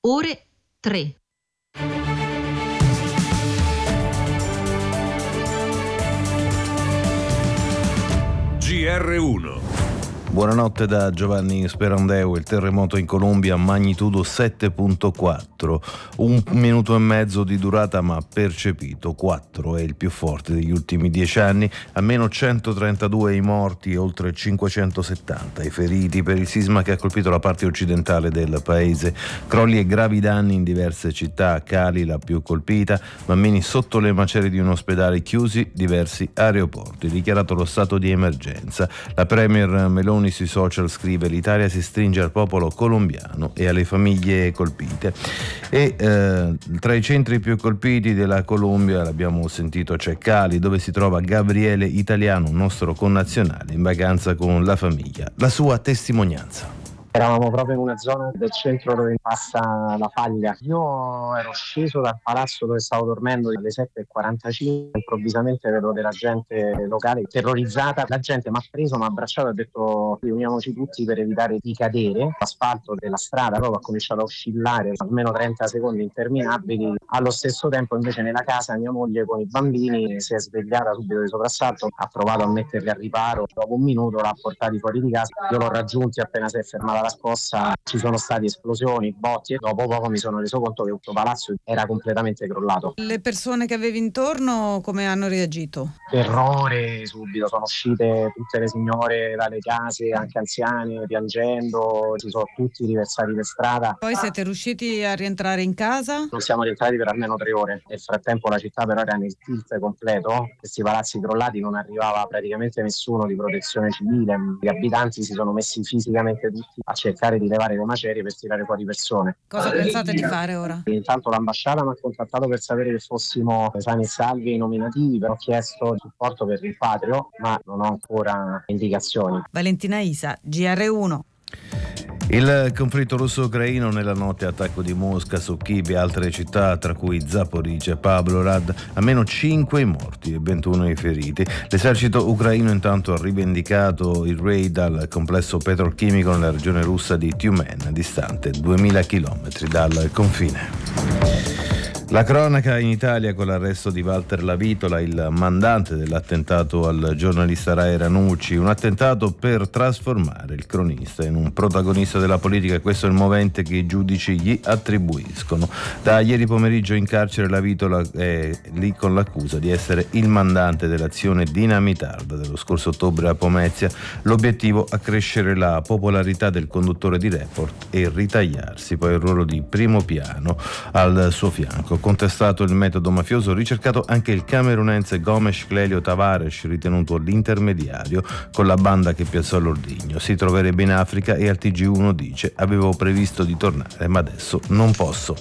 ore 3. GR1. Buonanotte da Giovanni Sperandeo. Il terremoto in Colombia, magnitudo 7.4, 1 minuto e mezzo di durata ma percepito 4, è il più forte degli ultimi 10 anni, almeno 132 i morti e oltre 570 i feriti per il sisma che ha colpito la parte occidentale del paese. Crolli e gravi danni in diverse città, Cali la più colpita, bambini sotto le macerie di un ospedale, chiusi diversi aeroporti, dichiarato lo stato di emergenza. La premier Meloni sui social scrive: l'Italia si stringe al popolo colombiano e alle famiglie colpite. E tra i centri più colpiti della Colombia, l'abbiamo sentito, c'è Cali, dove si trova Gabriele Italiano, un nostro connazionale in vacanza con la famiglia. La sua testimonianza. Eravamo proprio in una zona del centro dove passa la faglia. Io ero sceso dal palazzo dove stavo dormendo alle 7:45, improvvisamente vedo della gente locale terrorizzata. La gente mi ha preso, mi ha abbracciato e ha detto: riuniamoci tutti per evitare di cadere. L'asfalto della strada proprio ha cominciato a oscillare almeno 30 secondi interminabili. Allo stesso tempo invece nella casa mia moglie con i bambini si è svegliata subito di soprassalto, ha provato a metterli a riparo, dopo un minuto l'ha portati fuori di casa. Io l'ho raggiunti appena si è fermata la scossa, ci sono stati esplosioni, botti, e dopo poco mi sono reso conto che tutto palazzo era completamente crollato. Le persone che avevi intorno come hanno reagito? Terrore subito, sono uscite tutte le signore dalle case, anche anziane, piangendo, si sono tutti riversati per strada. Poi siete riusciti a rientrare in casa? Non siamo rientrati per almeno 3 ore. Nel frattempo la città però era nel tilt completo, questi palazzi crollati, non arrivava praticamente nessuno di protezione civile, gli abitanti si sono messi fisicamente tutti a cercare di levare le macerie per tirare fuori persone. Cosa pensate di fare ora? Intanto l'ambasciata mi ha contattato per sapere che fossimo sani e salvi e nominativi, però ho chiesto supporto per il rimpatrio, ma non ho ancora indicazioni. Valentina Isa, GR1. Il conflitto russo-ucraino, nella notte attacco di Mosca su Kiev e altre città, tra cui Zaporizhzhia e Pavlograd, almeno 5 i morti e 21 i feriti. L'esercito ucraino intanto ha rivendicato il raid al complesso petrolchimico nella regione russa di Tyumen, distante 2000 km dal confine. La cronaca in Italia con l'arresto di Walter Lavitola, il mandante dell'attentato al giornalista Rai Ranucci, un attentato per trasformare il cronista in un protagonista della politica, e questo è il movente che i giudici gli attribuiscono. Da ieri pomeriggio in carcere Lavitola è lì con l'accusa di essere il mandante dell'azione dinamitarda dello scorso ottobre a Pomezia. L'obiettivo: accrescere la popolarità del conduttore di Report e ritagliarsi poi il ruolo di primo piano al suo fianco. Contestato il metodo mafioso, ricercato anche il camerunense Gomes Clelio Tavares, ritenuto l'intermediario con la banda che piazzò l'ordigno. Si troverebbe in Africa e al TG1 dice: avevo previsto di tornare ma adesso non posso.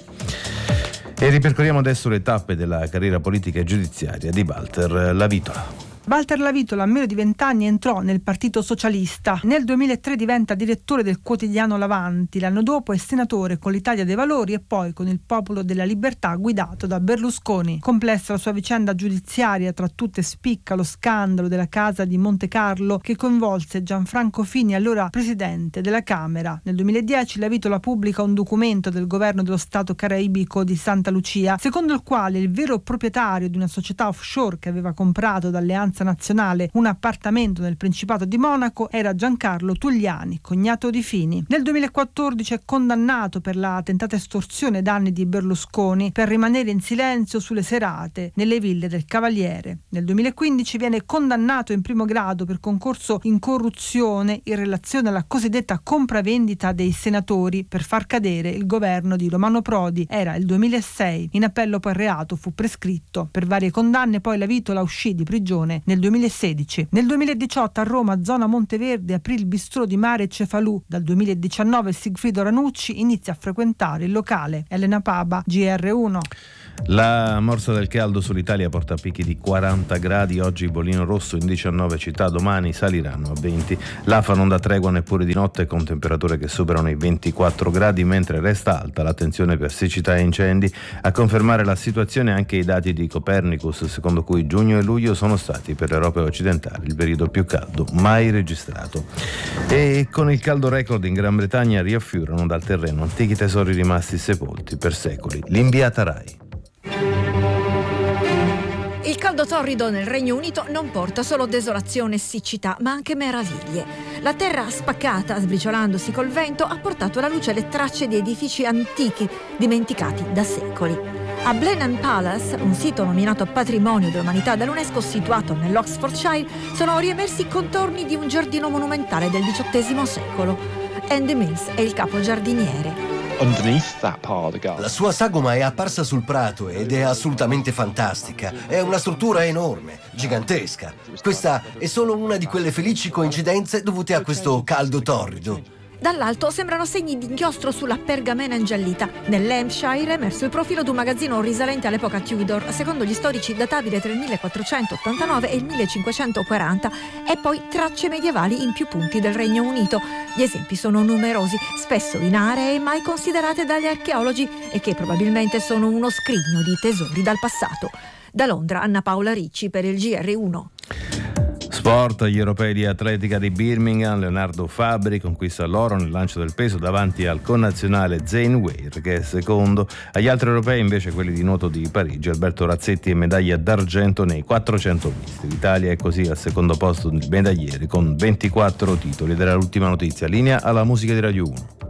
E ripercorriamo adesso le tappe della carriera politica e giudiziaria di Walter Lavitola. Walter Lavitola, a meno di 20 anni, entrò nel Partito Socialista. Nel 2003 diventa direttore del quotidiano L'Avanti. L'anno dopo è senatore con l'Italia dei Valori e poi con il Popolo della Libertà guidato da Berlusconi. Complessa la sua vicenda giudiziaria, tra tutte spicca lo scandalo della casa di Monte Carlo che coinvolse Gianfranco Fini, allora presidente della Camera. Nel 2010 Lavitola pubblica un documento del governo dello Stato caraibico di Santa Lucia, secondo il quale il vero proprietario di una società offshore che aveva comprato da Alleanza Nazionale un appartamento nel Principato di Monaco era Giancarlo Tugliani, cognato di Fini. Nel 2014 è condannato per la tentata estorsione ai danni di Berlusconi per rimanere in silenzio sulle serate nelle ville del Cavaliere. Nel 2015 viene condannato in primo grado per concorso in corruzione in relazione alla cosiddetta compravendita dei senatori per far cadere il governo di Romano Prodi. Era il 2006. In appello poi il reato fu prescritto. Per varie condanne poi Lavitola uscì di prigione nel 2016. Nel 2018 a Roma, zona Monteverde, aprì il bistrò di Mare Cefalù. Dal 2019 Sigfrido Ranucci inizia a frequentare il locale. Elena Paba, GR1. La morsa del caldo sull'Italia porta a picchi di 40 gradi, oggi bollino rosso in 19 città, domani saliranno a 20. L'AFA non dà tregua neppure di notte con temperature che superano i 24 gradi, mentre resta alta l'attenzione per siccità e incendi. A confermare la situazione anche i dati di Copernicus, secondo cui giugno e luglio sono stati per l'Europa occidentale il periodo più caldo mai registrato. E con il caldo record in Gran Bretagna riaffiorano dal terreno antichi tesori rimasti sepolti per secoli. L'inviata Rai. Il caldo torrido nel Regno Unito non porta solo desolazione e siccità, ma anche meraviglie. La terra spaccata, sbriciolandosi col vento, ha portato alla luce le tracce di edifici antichi, dimenticati da secoli. A Blenheim Palace, un sito nominato Patrimonio dell'Umanità dall'UNESCO situato nell'Oxfordshire, sono riemersi i contorni di un giardino monumentale del XVIII secolo. Andy Mills è il capo giardiniere. La sua sagoma è apparsa sul prato ed è assolutamente fantastica. È una struttura enorme, gigantesca. Questa è solo una di quelle felici coincidenze dovute a questo caldo torrido. Dall'alto sembrano segni di inchiostro sulla pergamena ingiallita. Nell'Hampshire è emerso il profilo di un magazzino risalente all'epoca Tudor, secondo gli storici databile tra il 1489 e il 1540, e poi tracce medievali in più punti del Regno Unito. Gli esempi sono numerosi, spesso in aree mai considerate dagli archeologi e che probabilmente sono uno scrigno di tesori dal passato. Da Londra, Anna Paola Ricci per il GR1. Sport, gli europei di atletica di Birmingham, Leonardo Fabbri conquista l'oro nel lancio del peso davanti al connazionale Zane Weir, che è secondo. Agli altri europei invece quelli di nuoto di Parigi, Alberto Razzetti è medaglia d'argento nei 400 misti. L'Italia è così al secondo posto del medagliere con 24 titoli. Ed era l'ultima notizia. Linea alla musica di Radio 1.